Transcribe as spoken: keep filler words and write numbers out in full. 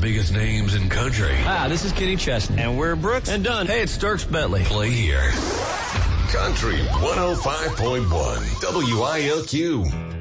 biggest names in country. Hi, this is Kenny Chesney. And we're Brooks and Dunn. Hey, it's Dierks Bentley. Play here. Country one oh five point one W I L Q.